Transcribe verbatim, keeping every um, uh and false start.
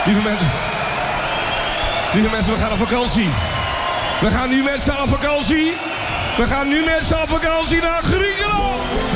Lieve mensen. Lieve mensen, we gaan op vakantie. We gaan nu met z'n allen op vakantie. We gaan nu met z'n allen op vakantie naar Griekenland.